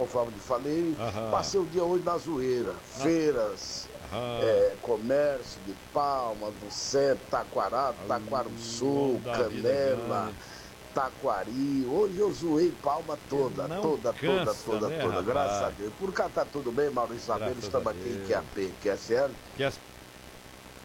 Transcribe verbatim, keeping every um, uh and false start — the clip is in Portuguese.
conforme eu falei. Aham. Passei o dia hoje na zoeira. Feiras, é, comércio de Palma, do Centro, Taquará, Taquarussu, Bom da vida Canela, grande. Taquari. Hoje eu zoei Palma toda, Não toda, toda, cansa, toda, né, toda. Graças a rapaz? Deus. Por cá tá tudo bem, Maurício Rabelo. Graças a Estamos aqui em Deus. Q A P, Q S L. Que as